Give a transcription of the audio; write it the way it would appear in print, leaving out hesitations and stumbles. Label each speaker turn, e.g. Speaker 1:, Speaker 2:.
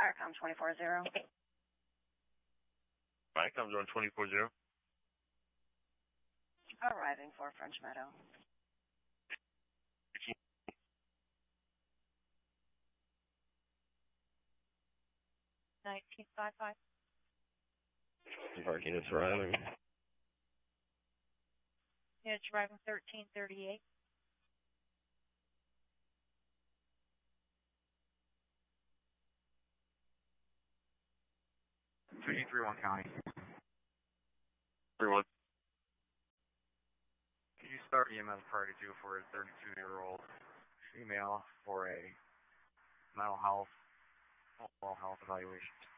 Speaker 1: Firecom 240.
Speaker 2: Firecom drone 240.
Speaker 1: Arriving for French Meadow. 1955.
Speaker 2: Our units arriving.
Speaker 1: Units arriving 1338.
Speaker 3: One County.
Speaker 2: 3-1.
Speaker 3: Could you start EMS priority 2 for a 32-year-old female for a mental health evaluation?